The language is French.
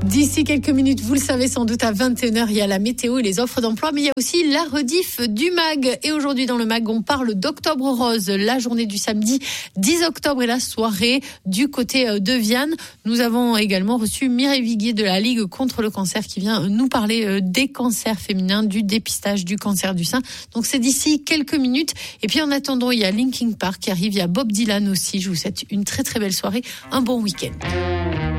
D'ici quelques minutes, vous le savez sans doute, à 21h, il y a la météo et les offres d'emploi, mais il y a aussi la rediff du MAG. Et aujourd'hui, dans le MAG, on parle d'Octobre Rose, la journée du samedi 10 octobre et la soirée du côté de Vianne. Nous avons également reçu Mireille Viguier de la Ligue contre le cancer qui vient nous parler des cancers féminins, du dépistage du cancer du sein. Donc c'est d'ici quelques minutes. Et puis en attendant, il y a Linkin Park qui arrive, il y a Bob Dylan aussi. Je vous souhaite une très très belle soirée, un bon week-end.